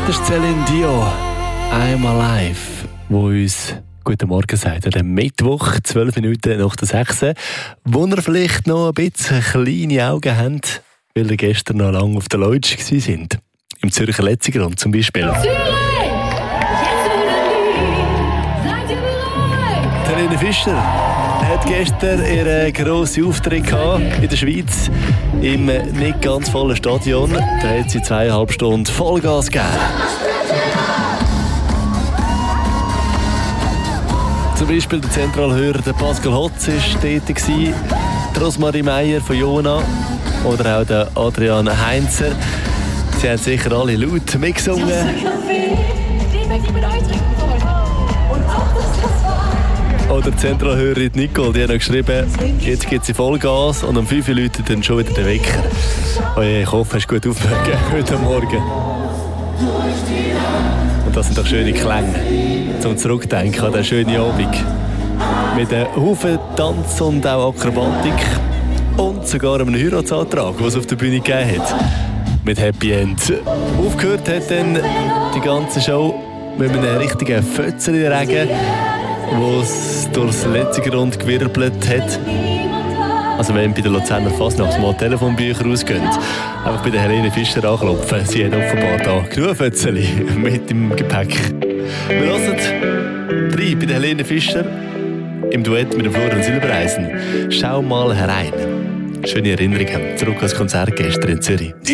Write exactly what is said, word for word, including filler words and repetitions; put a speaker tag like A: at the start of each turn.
A: Das ist Celine Dion, I'm Alive, wo uns guten Morgen sagt. An dem Mittwoch, zwölf Minuten nach der sechs, wo ihr vielleicht noch ein bisschen kleine Augen habt, weil ihr gestern noch lange auf der Leutsch sind. Im Zürcher Letzigrund zum Beispiel. Helene Fischer hat gestern ihren grossen Auftritt gehabt in der Schweiz im nicht ganz vollen Stadion. Da hat sie zweieinhalb Stunden Vollgas gegeben. Zum Beispiel der Zentralhörer der Pascal Hotz war tätig, die Rosmarie Meier von Jona oder auch der Adrian Heinzer. Sie haben sicher alle laut mitgesungen. Oder die Zentralhörerin Nicole, die hat noch geschrieben, jetzt gibt sie Vollgas und um fünf Uhr läutet dann schon wieder der Wecker. Oh je, ich hoffe, hast du gut aufgehört heute Morgen. Und das sind doch schöne Klänge, zum Zurückdenken an diesen schönen Abend. Mit einem Haufen Tanz und auch Akrobatik und sogar einem Heiratsantrag, den es auf der Bühne gegeben hat. Mit Happy End. Aufgehört hat dann die ganze Show mit einem richtigen Fötzeli-Regen, wo es durchs Letzigrund gewirbelt hat. Also wenn bei der Luzerner Fasnacht mal Telefonbücher rausgehen, einfach bei der Helene Fischer anklopfen. Sie hat offenbar da genug Fötzeli mit im Gepäck. Wir hören rein bei der Helene Fischer im Duett mit dem Florian Silbereisen. Schau mal herein. Schöne Erinnerungen zurück ans Konzert gestern in Zürich.